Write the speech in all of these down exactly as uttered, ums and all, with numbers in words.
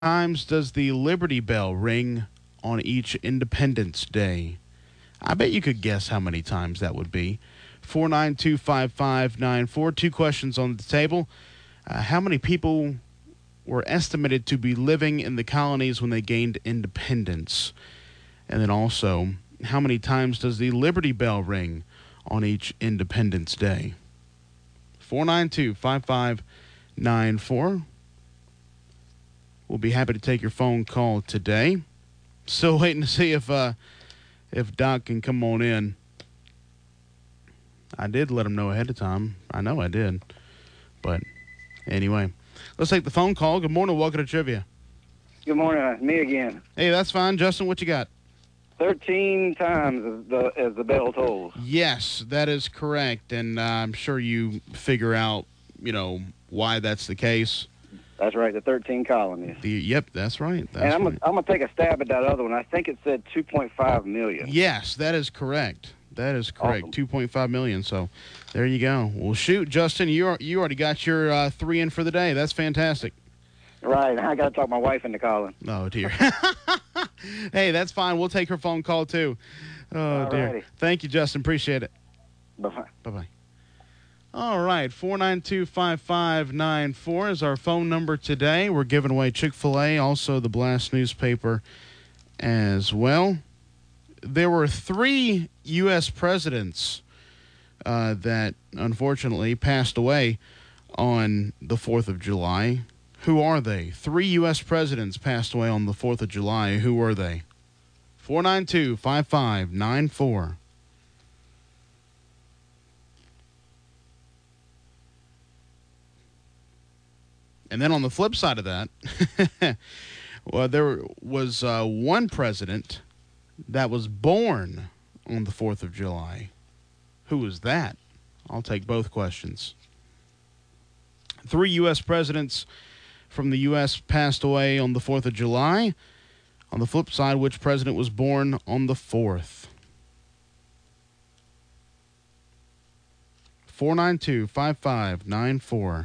Times does the Liberty Bell ring on each Independence Day? I bet you could guess how many times that would be. four nine two, five five nine four. Two questions on the table. Uh, how many people were estimated to be living in the colonies when they gained independence? And then also, how many times does the Liberty Bell ring on each Independence Day? four nine two, five five nine four. We'll be happy to take your phone call today. Still waiting to see if uh, if Doc can come on in. I did let him know ahead of time. I know I did. But anyway, let's take the phone call. Good morning. Welcome to Trivia. Good morning. Uh, me again. Hey, that's fine. Justin, what you got? Thirteen times as the, as the bell tolls. Yes, that is correct. And uh, I'm sure you figure out, you know, why that's the case. That's right, the thirteen colonies. The, yep, that's right. That's and I'm right. going to take a stab at that other one. I think it said two point five million. Yes, that is correct. That is correct. Awesome. two point five million. So there you go. Well, shoot, Justin, you are, you already got your uh, three in for the day. That's fantastic. Right. I got to talk my wife into calling. Oh, dear. Hey, that's fine. We'll take her phone call, too. Oh, Alrighty. dear. Thank you, Justin. Appreciate it. Bye-bye. Bye-bye. All right, four nine two, five five nine four is our phone number today. We're giving away Chick-fil-A, also the Blast newspaper as well. There were three U S presidents uh, that unfortunately passed away on the fourth of July. Who are they? Three U S presidents passed away on the fourth of July. Who were they? four nine two, five five nine four. And then on the flip side of that, well, there was uh, one president that was born on the fourth of July. Who was that? I'll take both questions. Three U S presidents from the U S passed away on the fourth of July. On the flip side, which president was born on the fourth? four nine two, five five nine four.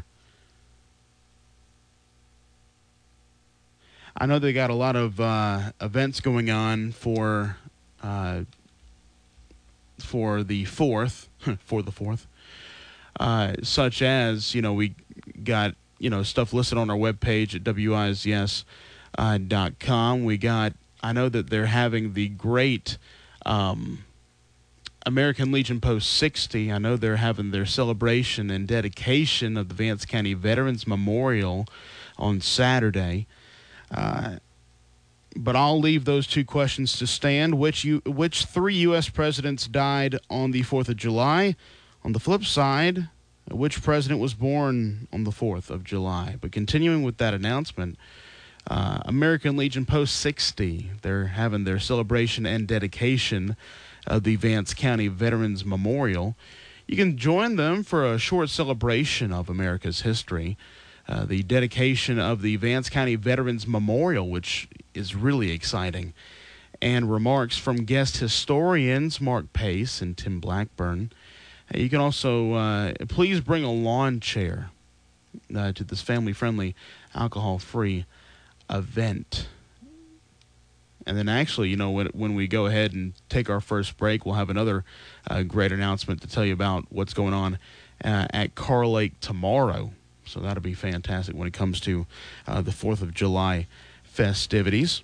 I know they got a lot of uh, events going on for uh, for the fourth, for the fourth, uh, such as, you know, we got, you know, stuff listed on our webpage at W I Z S dot com. We got, I know that they're having the great um, American Legion Post sixty. I know they're having their celebration and dedication of the Vance County Veterans Memorial on Saturday. Uh, but I'll leave those two questions to stand. Which you, which three U S presidents died on the fourth of July? On the flip side, which president was born on the fourth of July? But continuing with that announcement, uh, American Legion Post sixty, they're having their celebration and dedication of the Vance County Veterans Memorial. You can join them for a short celebration of America's history. Uh, the dedication of the Vance County Veterans Memorial, which is really exciting, and remarks from guest historians Mark Pace and Tim Blackburn. Uh, you can also uh, please bring a lawn chair uh, to this family-friendly, alcohol-free event. And then actually, you know, when, when we go ahead and take our first break, we'll have another uh, great announcement to tell you about what's going on uh, at Carl Lake tomorrow. So that'll be fantastic when it comes to uh, the fourth of July festivities.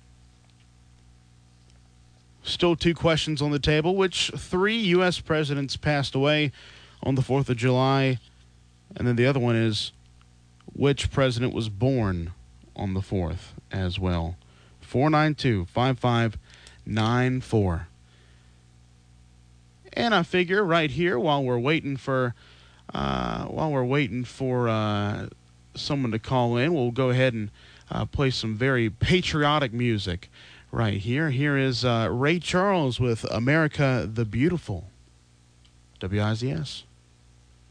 Still two questions on the table. Which three U S presidents passed away on the fourth of July? And then the other one is, which president was born on the fourth as well? four nine two, five five nine four. And I figure right here, while we're waiting for Uh, while we're waiting for uh, someone to call in, we'll go ahead and uh, play some very patriotic music right here. Here is uh, Ray Charles with America the Beautiful. W I Z S.